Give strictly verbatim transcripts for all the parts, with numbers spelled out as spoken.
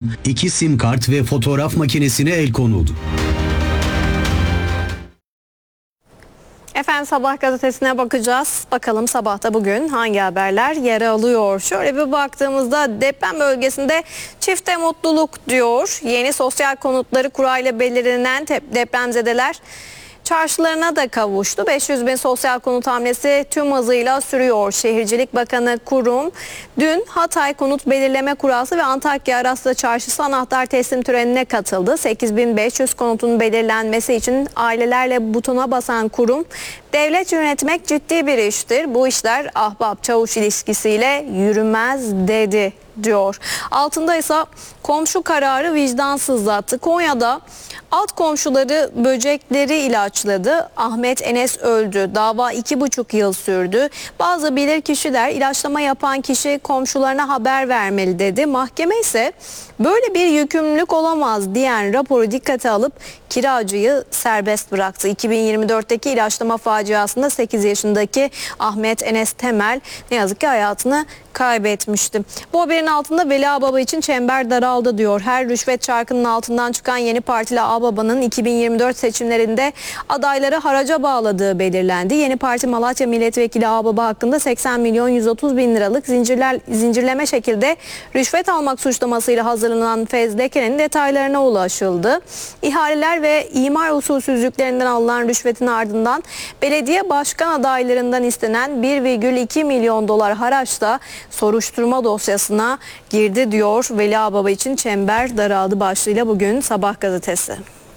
iki sim kart ve fotoğraf makinesine el konuldu. Efendim Sabah gazetesine bakacağız. Bakalım Sabah'ta bugün hangi haberler yer alıyor? Şöyle bir baktığımızda deprem bölgesinde çifte mutluluk diyor. Yeni sosyal konutları kurayla belirlenen depremzedeler çarşılarına da kavuştu. beş yüz bin sosyal konut hamlesi tüm hızıyla sürüyor. Şehircilik Bakanı Kurum dün Hatay Konut Belirleme Kurası ve Antakya Aras'ta Çarşısı anahtar teslim törenine katıldı. sekiz bin beş yüz konutun belirlenmesi için ailelerle butona basan kurum, devlet yönetmek ciddi bir iştir. Bu işler ahbap-çavuş ilişkisiyle yürümez dedi diyor. Altında ise komşu kararı vicdansızlattı. Konya'da alt komşuları böcekleri ilaçladı. Ahmet Enes öldü. Dava iki buçuk yıl sürdü. Bazı bilirkişiler ilaçlama yapan kişi komşularına haber vermeli dedi. Mahkeme ise böyle bir yükümlülük olamaz diyen raporu dikkate alıp kiracıyı serbest bıraktı. iki bin yirmi dörtteki ilaçlama faciasında sekiz yaşındaki Ahmet Enes Temel ne yazık ki hayatını kaybetmişti. Bu haberin altında Veli Ağbaba için çember daraldı diyor. Her rüşvet çarkının altından çıkan yeni partili Ağbaba'nın iki bin yirmi dört seçimlerinde adayları haraca bağladığı belirlendi. Yeni Parti Malatya Milletvekili Ağbaba hakkında seksen milyon yüz otuz bin liralık zincirler, zincirleme şekilde rüşvet almak suçlamasıyla hazırlanan fezlekenin detaylarına ulaşıldı. İhaleler ve imar usulsüzlüklerinden alınan rüşvetin ardından belediye başkan adaylarından istenen bir virgül iki milyon dolar haraç da soruşturma dosyasına girdi diyor. Veli Ağbaba için çember daraldı başlığıyla bugün Sabah gazetesi.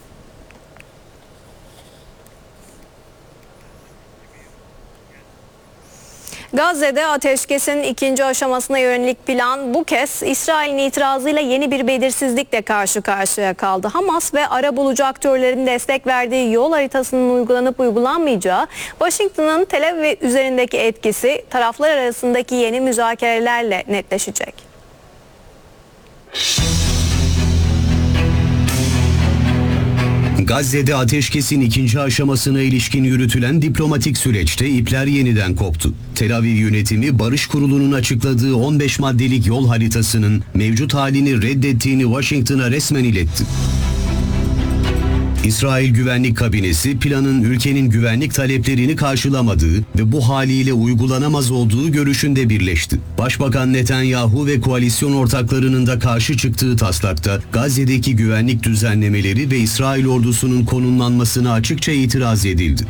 Gazze'de ateşkesin ikinci aşamasına yönelik plan bu kez İsrail'in itirazıyla yeni bir belirsizlikle karşı karşıya kaldı. Hamas ve arabulucu aktörlerin destek verdiği yol haritasının uygulanıp uygulanmayacağı, Washington'ın Tel Aviv üzerindeki etkisi taraflar arasındaki yeni müzakerelerle netleşecek. Gazze'de ateşkesin ikinci aşamasına ilişkin yürütülen diplomatik süreçte ipler yeniden koptu. Tel Aviv yönetimi Barış Kurulu'nun açıkladığı on beş maddelik yol haritasının mevcut halini reddettiğini Washington'a resmen iletti. İsrail Güvenlik Kabinesi planın ülkenin güvenlik taleplerini karşılamadığı ve bu haliyle uygulanamaz olduğu görüşünde birleşti. Başbakan Netanyahu ve koalisyon ortaklarının da karşı çıktığı taslakta Gazze'deki güvenlik düzenlemeleri ve İsrail ordusunun konumlanmasına açıkça itiraz edildi.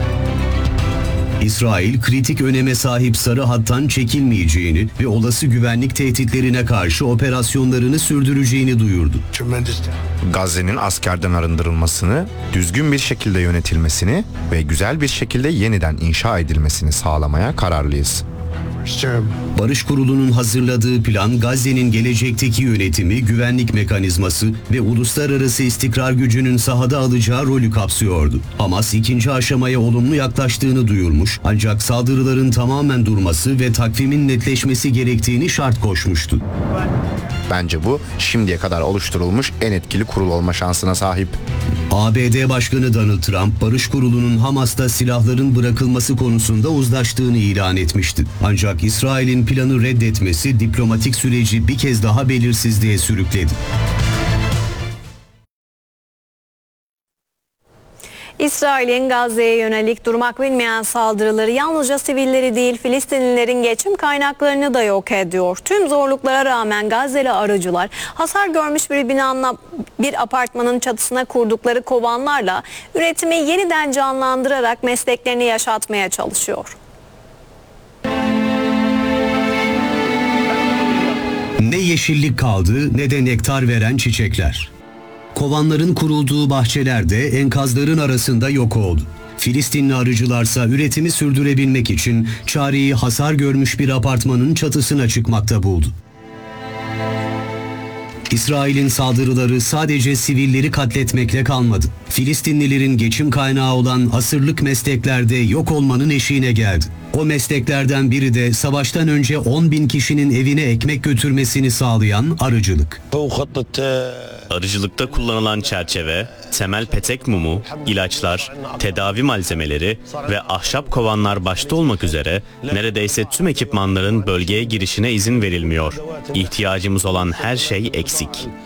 İsrail, kritik öneme sahip sarı hattan çekilmeyeceğini ve olası güvenlik tehditlerine karşı operasyonlarını sürdüreceğini duyurdu. Gazze'nin askerden arındırılmasını, düzgün bir şekilde yönetilmesini ve güzel bir şekilde yeniden inşa edilmesini sağlamaya kararlıyız. Barış Kurulu'nun hazırladığı plan Gazze'nin gelecekteki yönetimi, güvenlik mekanizması ve uluslararası istikrar gücünün sahada alacağı rolü kapsıyordu. Hamas ikinci aşamaya olumlu yaklaştığını duyurmuş ancak saldırıların tamamen durması ve takvimin netleşmesi gerektiğini şart koşmuştu. Bence bu şimdiye kadar oluşturulmuş en etkili kurul olma şansına sahip. A B D Başkanı Donald Trump, Barış Kurulu'nun Hamas'ta silahların bırakılması konusunda uzlaştığını ilan etmişti. Ancak İsrail'in planı reddetmesi diplomatik süreci bir kez daha belirsizliğe sürükledi. İsrail'in Gazze'ye yönelik durmak bilmeyen saldırıları yalnızca sivilleri değil Filistinlilerin geçim kaynaklarını da yok ediyor. Tüm zorluklara rağmen Gazze'li arıcılar hasar görmüş bir binanın bir apartmanın çatısına kurdukları kovanlarla üretimi yeniden canlandırarak mesleklerini yaşatmaya çalışıyor. Ne yeşillik kaldı ne de nektar veren çiçekler. Kovanların kurulduğu bahçelerde enkazların arasında yok oldu. Filistinli arıcılarsa üretimi sürdürebilmek için çareyi hasar görmüş bir apartmanın çatısına çıkmakta buldu. İsrail'in saldırıları sadece sivilleri katletmekle kalmadı. Filistinlilerin geçim kaynağı olan asırlık mesleklerde yok olmanın eşiğine geldi. O mesleklerden biri de savaştan önce on bin kişinin evine ekmek götürmesini sağlayan arıcılık. Arıcılıkta kullanılan çerçeve, temel petek mumu, ilaçlar, tedavi malzemeleri ve ahşap kovanlar başta olmak üzere neredeyse tüm ekipmanların bölgeye girişine izin verilmiyor. İhtiyacımız olan her şey eksik.